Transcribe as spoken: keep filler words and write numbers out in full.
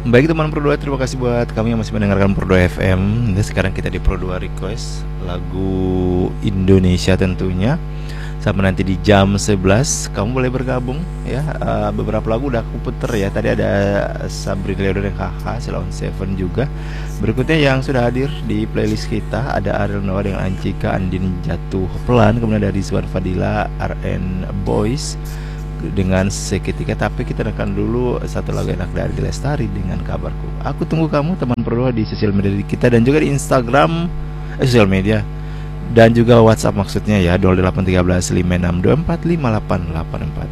Baik teman Pro dua, terima kasih buat kami yang masih mendengarkan Pro dua F M. Nah, sekarang kita di Pro dua Request lagu Indonesia tentunya. Sampai nanti di jam sebelas kamu boleh bergabung ya. Uh, beberapa lagu udah aku puter ya. Tadi ada Sabrina Leonard dan Kakak Silon Seven juga. Berikutnya yang sudah hadir di playlist kita ada Ariel Noah dengan Ancika, Andin Jatuh Pelan, kemudian dari Suar Fadila, R N Boys dengan Seketika. Tapi kita dengarkan dulu satu lagu enak dari Lestari dengan Kabarku. Aku tunggu kamu teman Pro dua di sosial media kita dan juga di Instagram, eh, sosial media dan juga WhatsApp maksudnya ya, nol delapan satu tiga lima enam dua empat lima delapan delapan empat.